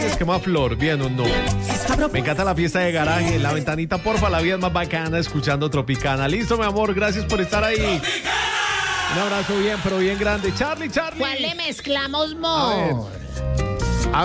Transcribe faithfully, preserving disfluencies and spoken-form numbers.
Esquema Flor, ¿bien o no? Me encanta la fiesta de garaje. La ventanita, porfa, la vida es más bacana escuchando Tropicana. Listo, mi amor, gracias por estar ahí. ¡Tropicana! Un abrazo bien, pero bien grande. Charlie, Charlie. ¿Cuál le mezclamos, mo?